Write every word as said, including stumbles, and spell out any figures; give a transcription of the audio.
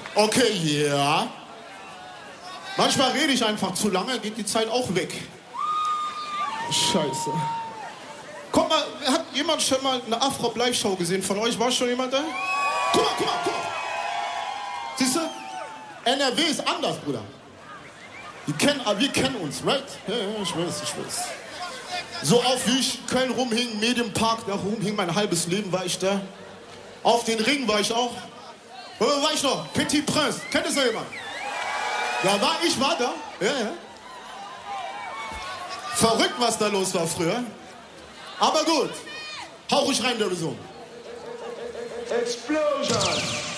Okay, ja. Manchmal rede ich einfach zu lange, geht die Zeit auch weg. Scheiße. Guck mal, hat jemand schon mal eine Afro-Live-Show gesehen von euch? War schon jemand da? Guck mal, guck mal, guck mal. Siehst du? N R W ist anders, Bruder. Wir kennen, wir kennen uns, right? Ja, ja, ich weiß, ich weiß. So oft wie ich Köln rumhing, Medienpark, da rumhing, mein halbes Leben war ich da. Auf den Ring war ich auch. Wo war ich noch? Petit Prince. Kennt das noch jemand? Ja, war ich, war da. Ja, ja. Verrückt, was da los war früher. Aber gut. Hau ruhig rein, der Besuch. Explosion!